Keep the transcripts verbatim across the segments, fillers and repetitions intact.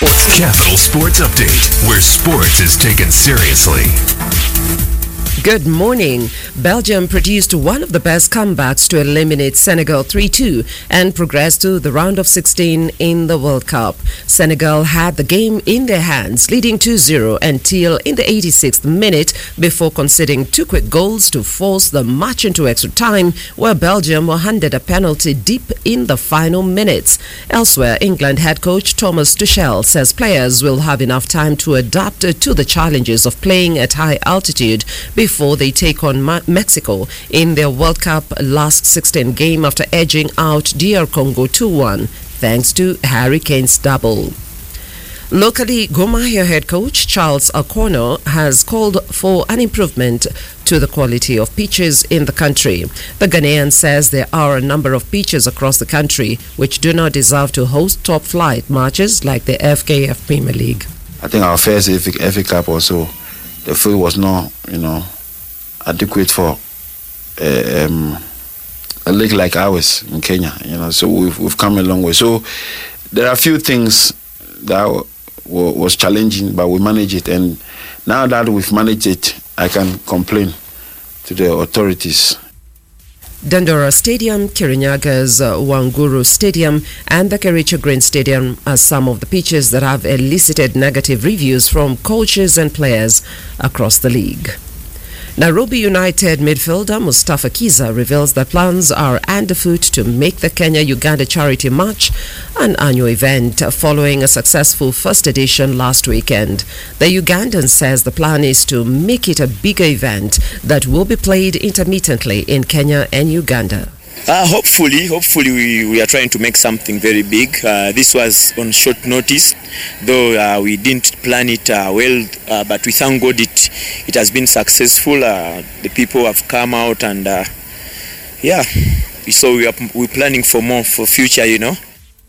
Sports. Capital Sports Update, where sports is taken seriously. Good morning. Belgium produced one of the best comebacks to eliminate Senegal three two and progress to the round of sixteen in the World Cup. Senegal had the game in their hands, leading two zero until in the eighty-sixth minute before conceding two quick goals to force the match into extra time, where Belgium were handed a penalty deep in the final minutes. Elsewhere, England head coach Thomas Tuchel says players will have enough time to adapt to the challenges of playing at high altitude before before they take on Ma- Mexico in their World Cup last sixteen game after edging out D R Congo two one thanks to Harry Kane's double. Locally, Gor Mahia head coach Charles Akono has called for an improvement to the quality of pitches in the country. The Ghanaian says there are a number of pitches across the country which do not deserve to host top-flight matches like the F K F Premier League. I think our first F A Cup also, the field was not, you know, adequate for uh, um, a league like ours in Kenya, you know. So we've we've come a long way. So there are a few things that w- was challenging, but we managed it. And now that we've managed it, I can complain to the authorities. Dandora Stadium, Kirinyaga's uh, Wanguru Stadium, and the Kericho Green Stadium are some of the pitches that have elicited negative reviews from coaches and players across the league. Nairobi United midfielder Mustafa Kiza reveals that plans are underfoot to make the Kenya-Uganda charity match an annual event following a successful first edition last weekend. The Ugandan says the plan is to make it a bigger event that will be played intermittently in Kenya and Uganda. Uh, hopefully, hopefully we, we are trying to make something very big. Uh, this was on short notice, though uh, we didn't plan it uh, well, uh, but we thank God it it has been successful. Uh, the people have come out and uh, yeah, so we are we're planning for more for future, you know.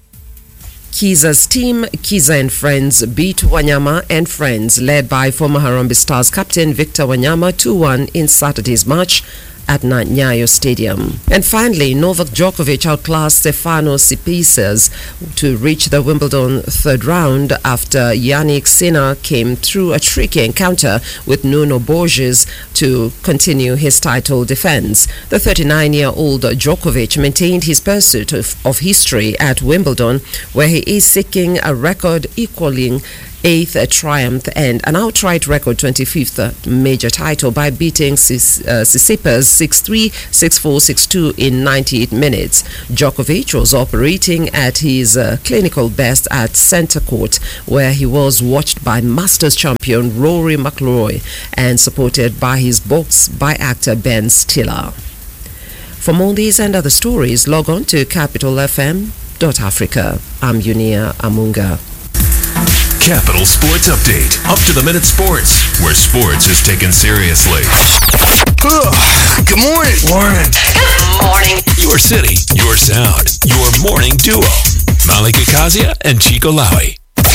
Kiza's team, Kiza and Friends, beat Wanyama and Friends, led by former Harambee Stars captain Victor Wanyama two one in Saturday's match at Nyayo Stadium. And finally, Novak Djokovic outclassed Stefano Tsitsipas to reach the Wimbledon third round after Yannick Sinner came through a tricky encounter with Nuno Borges to continue his title defense. The thirty-nine-year-old Djokovic maintained his pursuit of, of history at Wimbledon, where he is seeking a record equaling eighth triumph and an outright record twenty-fifth major title by beating Tsitsipas six three, six four, six two in ninety-eight minutes. Djokovic was operating at his uh, clinical best at Centre Court, where he was watched by Masters champion Rory McIlroy and supported by his box by actor Ben Stiller. For more these and other stories, log on to capital f m dot africa. I'm Unia Amunga. Capital Sports Update. Up to the minute sports, where sports is taken seriously. Ugh, good morning. Morning. Good morning. Your city, your sound, your morning duo. Malika Kazia and Chico Lawi.